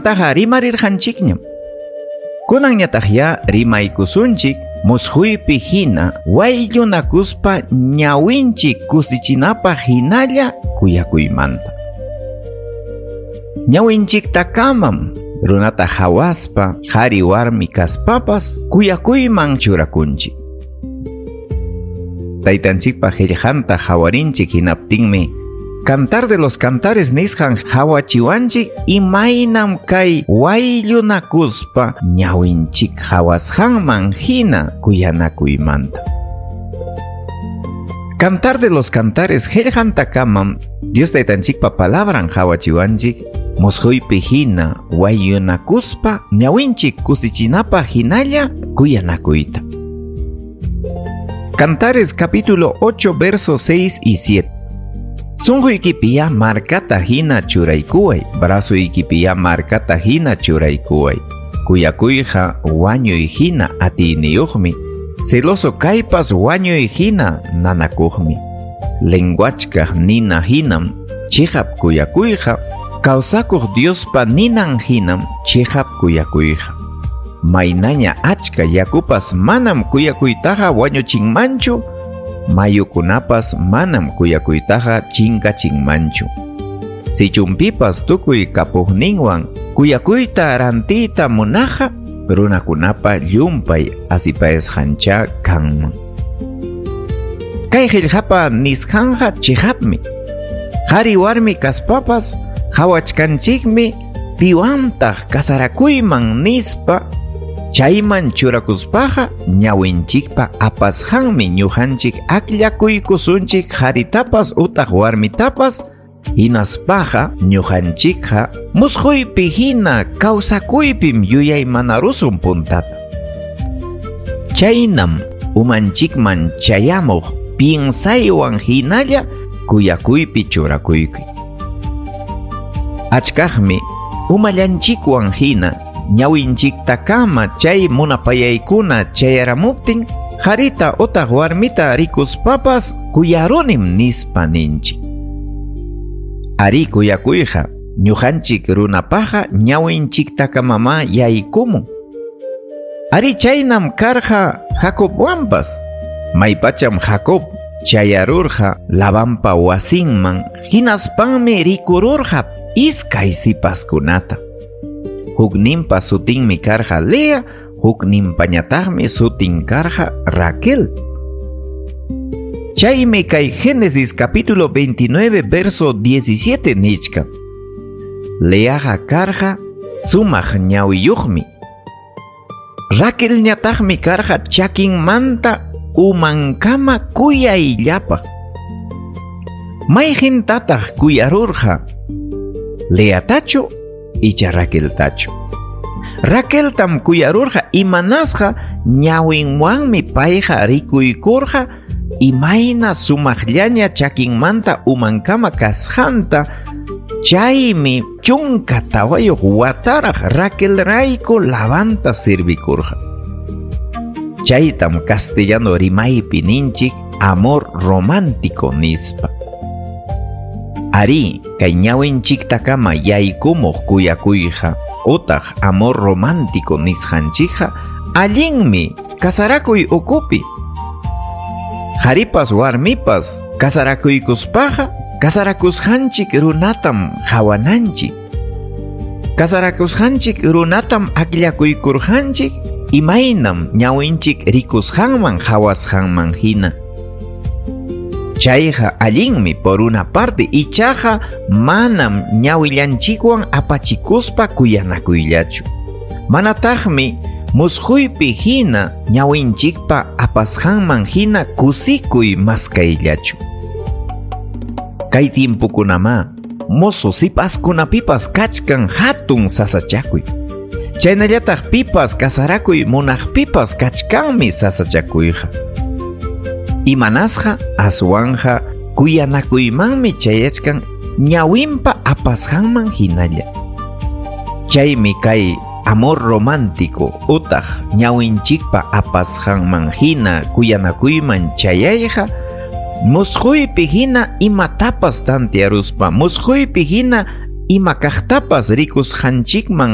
Chaymanta rimarirqanchikñam. Kunanñataq ya rimaykusunchik mushuypi hina wayllunakuspa ñawinchik kusichinapaq hinalla kuyakuymanta. Ñawinchikta kamam runata hawaspa qhari warmi kaspapas kuyakuyman churakunchik. Taytanchikpa qillqanta hawarinchik hinaptinmi Cantar de los Cantares nisqan hawachiwanchik imaynam kay wayllunakuspa ñawinchik hawasqanman hina kuyanakuymanta. Cantar de los Cantares qillqanta kamam Dios taytanchikpa palabran hawachiwanchik mushuypi hina wayllunakuspa ñawinchik kusichinapaq hinalla kuyanakuyta. Cantares capítulo 8 versos 6 y 7. Sunquykipiya markata hina churaykuway, brazuykipiya markata hina churaykuway. Kuyakuyqa wañuy hina atiyniyuqmi, celoso kaypas wañuy hina nanakuqmi. Lenguachkaq nina hinam chihap kuyakuyqa, kawsakuq Diospa ninan hinam chihap kuyakuyqa. Maynaña achka yakupas manam kuyakuytaqa wañuchinmanchu, mayukunapas manam kuyakuytaqa chinkachinmanchu. Sichunpipas tukuy kapuqninwan kuyakuyta rantiyta munaqqa runakunapa llumpay asipayasqancha kanman. Kay qillqapa nisqanqa chihapmi. Qhari warmi kaspapas hawachkanchikmi piwantaq kasarakuyman nispa chayman churakuspaqa ñawinchikpa apasqanmi ñuqanchik akllakuykusunchik qharitapas utaq warmitapas hinaspaqa ñuqanchikqa mushuypi hina kawsakuypim yuyay manarusun puntata. Chaynam umanchikman chayamuq pinsaywan hinalla kuyakuypi churakuyki. Achkaqmi umallanchikwan hina ñawinchikta kama chay munapayaykuna chayaramuptin qharita utaq warmita rikuspapas kuyarunim nispa ninchik. Ari kuyakuyqa ñuqanchik runapaqa ñawinchikta kamama yaykumun. Ari chaynam karqa Jacobwanpas. Maypacham Jacob chayarurqa Labanpa wasinman hinaspanmi rikururqa iskay sipaskunata. Hukninpa sutinmi karqa Lea, hukninpañataqmi sutin karqa Raquel. Chaymi kay Génesis capítulo 29 verso 17 nichka. Leaqa karqa sumaq ñawiyuqmi. Raquel ñataqmi karqa chakinmanta umankama kuyayllapaq. Mayqintataq kuyarurqa, Leatachu icha Raqueltachu. Raqueltam kuyarurqa imanasqa ñawinwanmi payqa rikuykurqa imayna sumaqllaña chakinmanta umankama kasqanta. Chaymi chunka tawayuq wataraq Raquelrayku Labanta sirvikurqa. Chaytam castellano rimaypi ninchik amor romántico nispa. Ari kay ñawinchikta kama yaykumuq kuyakuyqa utaq amor romántico nisqanchikqa allinmi kasarakuy ukupi. Qharipas warmipas kasarakuykuspaqa kasarakusqanchik runatam hawananchik. Kasarakusqanchik runatam akllakuykurqanchik imaynam ñawinchik rikusqanman hawasqanman hina. Chayqa allinmi por una parte ichaqa manam ñawillanchikwan apachikuspa kuyanakuyllachu. Manataqmi mushuypi hina ñawinchikpa apasqanman hina kusikuy maskayllachu. Kay tiempukunama mozo sipaskunapipas kachkan hatun sasachakuy. Chaynallataq pipas kasarakuy munaqpipas kachkanmi sasachakuyqa. Imanasqa aswanja kuyanakuymanmi chayachkan ñawinpa apasqanman hinalla. Chaymi kay amor romántico utaq ñawinchikpa apasqanman hina kuyanakuyman chayayqa mushuypi hina imatapas tantiaruspa, mushuypi hina ima kaqtapas rikusqanchikman